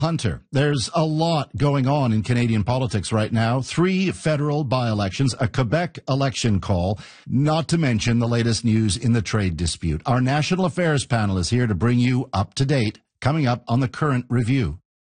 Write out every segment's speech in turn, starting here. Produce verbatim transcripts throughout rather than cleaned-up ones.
Hunter, there's a lot going on in Canadian politics right now. Three federal by-elections, a Quebec election call, not to mention the latest news in the trade dispute. Our national affairs panel is here to bring you up to date, coming up on The Current Review.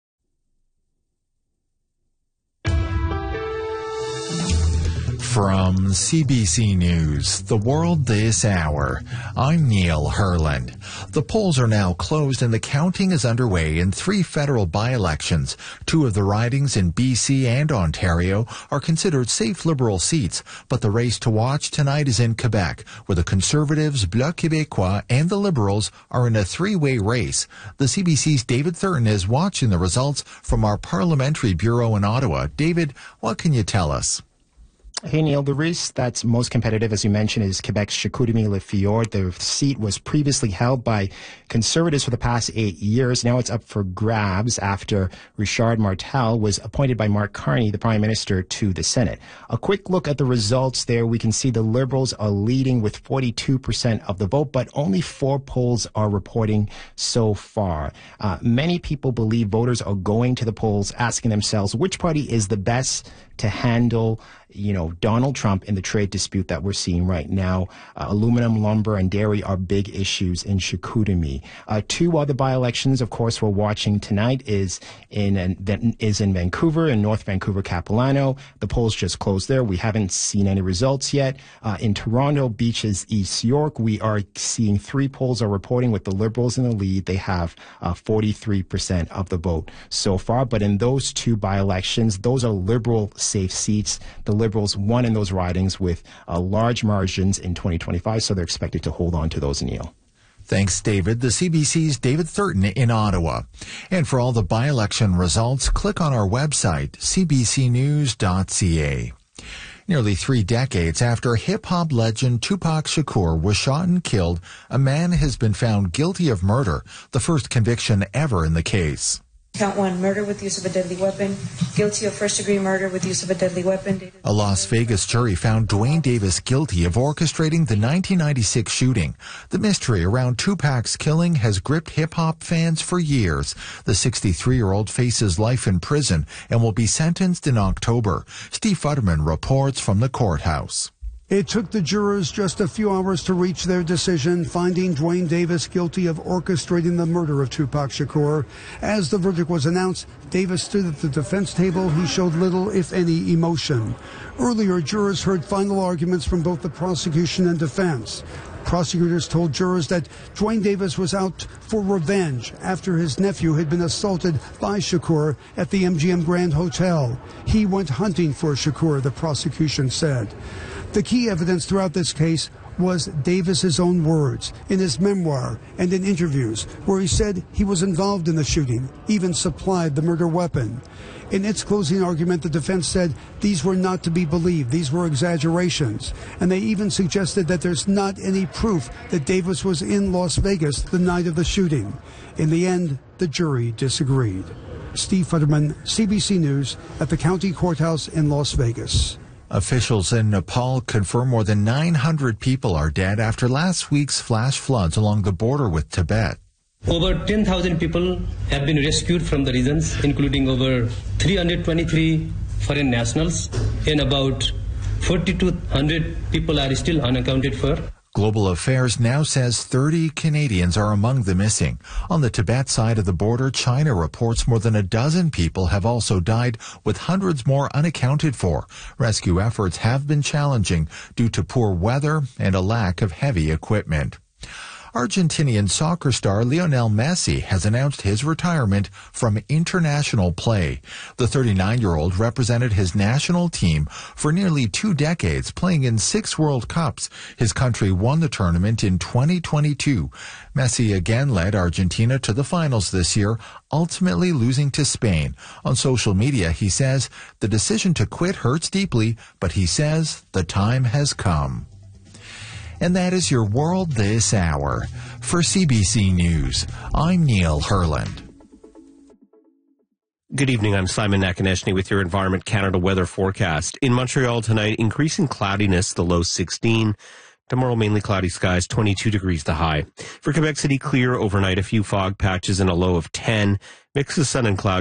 From C B C News, The World This Hour, I'm Neil Herland. The polls are now closed and the counting is underway in three federal by-elections. Two of the ridings in B C and Ontario are considered safe Liberal seats, but the race to watch tonight is in Quebec, where the Conservatives, Bloc Québécois, and the Liberals are in a three-way race. The C B C's David Thurton is watching the results from our parliamentary bureau in Ottawa. David, what can you tell us? Hey, Neil, the race that's most competitive, as you mentioned, is Quebec's Chicoutimi-Le-Fjord. The seat was previously held by Conservatives for the past eight years. Now it's up for grabs after Richard Martel was appointed by Mark Carney, the Prime Minister, to the Senate. A quick look at the results there. We can see the Liberals are leading with forty-two percent of the vote, but only four polls are reporting so far. Uh, many people believe voters are going to the polls asking themselves which party is the best to handle, you know, Donald Trump in the trade dispute that we're seeing right now. Uh, aluminum, lumber, and dairy are big issues in Chicoutimi. Uh, two other by-elections, of course, we're watching tonight is in an, is in Vancouver, in North Vancouver, Capilano. The polls just closed there. We haven't seen any results yet. Uh, in Toronto, Beaches, East York, we are seeing three polls are reporting with the Liberals in the lead. They have uh, forty-three percent of the vote so far. But in those two by-elections, those are Liberal safe seats. The Liberals won in those ridings with uh, large margins in twenty twenty-five, so they're expected to hold on to those, Neil. Thanks, David. The C B C's David Thurton in Ottawa. And for all the by-election results, click on our website, c b c news dot c a. Nearly three decades after hip-hop legend Tupac Shakur was shot and killed, a man has been found guilty of murder, the first conviction ever in the case. Count one, murder with use of a deadly weapon. Guilty of first-degree murder with use of a deadly weapon. A Las Vegas jury found Dwayne Davis guilty of orchestrating the nineteen ninety-six shooting. The mystery around Tupac's killing has gripped hip-hop fans for years. The sixty-three-year-old faces life in prison and will be sentenced in October. Steve Futterman reports from the courthouse. It took the jurors just a few hours to reach their decision, finding Dwayne Davis guilty of orchestrating the murder of Tupac Shakur. As the verdict was announced, Davis stood at the defense table. He showed little, if any, emotion. Earlier, jurors heard final arguments from both the prosecution and defense. Prosecutors told jurors that Dwayne Davis was out for revenge after his nephew had been assaulted by Shakur at the M G M Grand Hotel. He went hunting for Shakur, the prosecution said. The key evidence throughout this case was Davis's own words in his memoir and in interviews where he said he was involved in the shooting, even supplied the murder weapon. In its closing argument, the defense said these were not to be believed, these were exaggerations, and they even suggested that there's not any proof that Davis was in Las Vegas the night of the shooting. In the end, the jury disagreed. Steve Futterman, C B C News, at the county courthouse in Las Vegas. Officials in Nepal confirm more than nine hundred people are dead after last week's flash floods along the border with Tibet. Over ten thousand people have been rescued from the regions, including over three hundred twenty-three foreign nationals, and about forty-two hundred people are still unaccounted for. Global Affairs now says thirty Canadians are among the missing. On the Tibet side of the border, China reports more than a dozen people have also died, with hundreds more unaccounted for. Rescue efforts have been challenging due to poor weather and a lack of heavy equipment. Argentinian soccer star Lionel Messi has announced his retirement from international play. The thirty-nine-year-old represented his national team for nearly two decades, playing in six World Cups. His country won the tournament in twenty twenty-two. Messi again led Argentina to the finals this year, ultimately losing to Spain. On social media, he says, "The decision to quit hurts deeply, but he says the time has come." And that is your World This Hour. For C B C News, I'm Neil Herland. Good evening, I'm Simon Nakonechny with your Environment Canada weather forecast. In Montreal tonight, increasing cloudiness, the low sixteen. Tomorrow, mainly cloudy skies, twenty-two degrees the high. For Quebec City, clear overnight, a few fog patches and a low of ten. Mix of sun and cloud.